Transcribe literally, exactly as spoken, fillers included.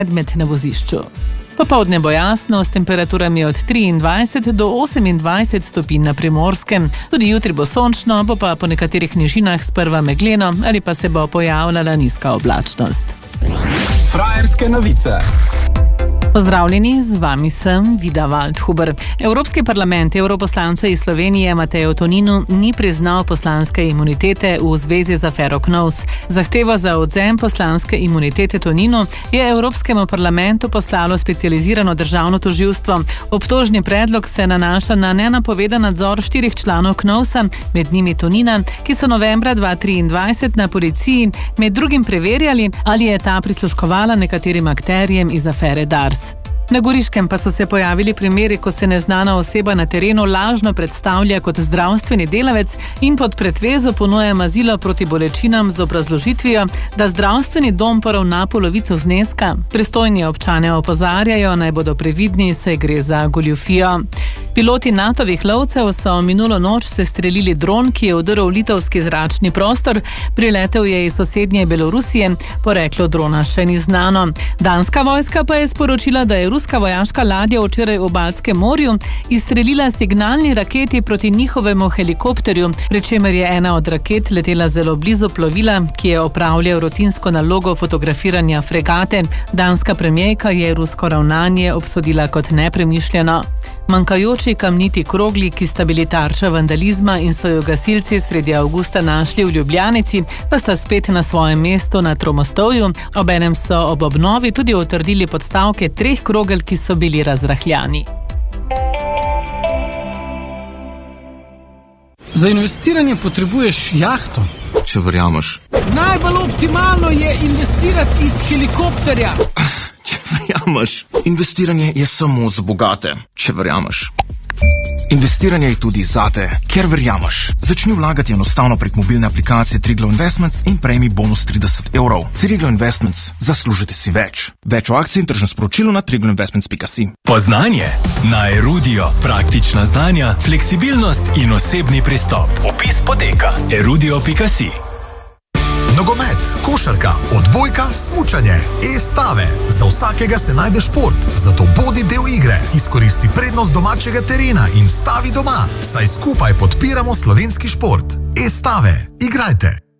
predmet na vozišču. Popoldne bo jasno s temperaturami od triindvajset do osemindvajset stopinj na Primorskem. Tudi jutri bo sončno, bo pa po nekaterih nižinah sprva megleno ali pa se bo pojavljala nizka oblačnost. Frajerske novice. Pozdravljeni, z vami sem Vida Waldhuber. Evropski parlament evroposlancu iz Slovenije Mateju Toninu ni priznal poslanske imunitete v zvezi z afero Knovs. Zahtevo za odvzem poslanske imunitete Toninu je Evropskemu parlamentu poslalo specializirano državno tožilstvo. Obtožni predlog se nanaša na nenapovedan nadzor štirih članov Knovsa, med njimi Tonina, ki so novembra dva tisoč triindvajset na policiji med drugim preverjali, ali je ta prisluškovala nekaterim akterjem iz afere Dars. Na Goriškem pa so se pojavili primeri, ko se neznana oseba na terenu lažno predstavlja kot zdravstveni delavec in pod pretvezo ponuja mazilo proti bolečinam z obrazložitvijo, da zdravstveni dom poravna polovico zneska. Pristojni občane opozarjajo, naj bodo previdni, saj gre za goljufijo. Piloti natovih lovcev so minulo noč sestrelili dron, ki je vdrl v litovski zračni prostor. Priletel je iz sosednje Belorusije, poreklo drona še ni znano. Danska vojska pa je sporočila, da je ruska vojaška ladja včeraj v Baltskem morju izstrelila signalni raketi proti njihovemu helikopterju, pri čemer je ena od raket letela zelo blizu plovila, ki je opravljal rutinsko nalogo fotografiranja fregate. Danska premierka je rusko ravnanje obsodila kot nepremišljeno. Manjkajoči kamniti krogli, ki sta bili tarča vandalizma in so jo gasilci sredi avgusta našli v Ljubljanici, pa sta spet na svojem mestu na Tromostovju. Obenem so ob obnovi tudi utrdili podstavke treh krogel, ki so bili razrahljani. Za investiranje potrebuješ jahto. Če verjameš. Najbolj optimalno je investirati iz helikopterja. Če verjameš. Investiranje je samo za bogate. Če verjameš. Investiranje je tudi zate, ker verjameš. Začni vlagati enostavno prek mobilne aplikacije Triglav Investments in prejmi bonus trideset evrov. Triglav Investments. Zaslužite si več. Več o akciji in tržnem sporočilu na triglav investments pika si. Poznanje na Erudio. Praktična znanja, fleksibilnost in osebni pristop. Opis poteka erudio pika si. Nogomet, košarka, odbojka, smučanje, e-stave. Za vsakega se najde šport, zato bodi del igre. Izkoristi prednost domačega terena in stavi doma, saj skupaj podpiramo slovenski šport. E-stave, igrajte!